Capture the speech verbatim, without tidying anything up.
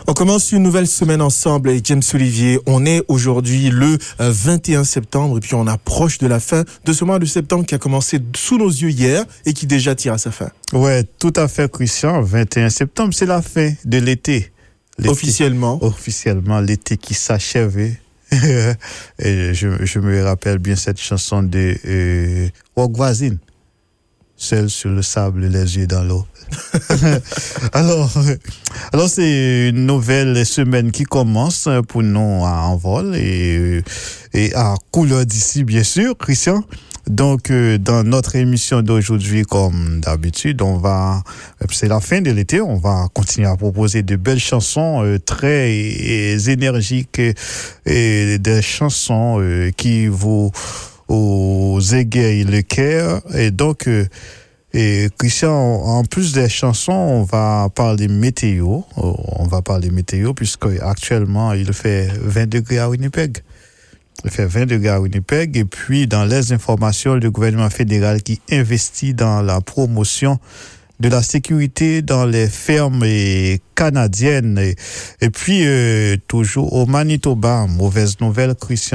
On commence une nouvelle semaine ensemble avec James Olivier. On est aujourd'hui le vingt et un septembre et puis on approche de la fin de ce mois de septembre qui a commencé sous nos yeux hier et qui déjà tire à sa fin. Ouais, tout à fait, Christian. vingt et un septembre, c'est la fin de l'été. l'été Officiellement. Officiellement, l'été qui s'achève. Et je, je me rappelle bien cette chanson de euh, Rock Voisine. Seul sur le sable, les yeux dans l'eau. alors, alors c'est une nouvelle semaine qui commence pour nous à Envol et, et à couleur d'ici, bien sûr, Christian. Donc, euh, dans notre émission d'aujourd'hui, comme d'habitude, on va, c'est la fin de l'été, on va continuer à proposer de belles chansons euh, très et, et énergiques et, et des chansons euh, qui vous, vous égayent le cœur. Et donc, euh, et Christian, en plus des chansons, on va parler météo. On va parler météo puisque actuellement il fait vingt degrés à Winnipeg. Il fait vingt degrés à Winnipeg. Et puis, dans les informations, le gouvernement fédéral qui investit dans la promotion de la sécurité dans les fermes canadiennes. Et, et puis, euh, toujours au Manitoba, mauvaise nouvelle, Christian.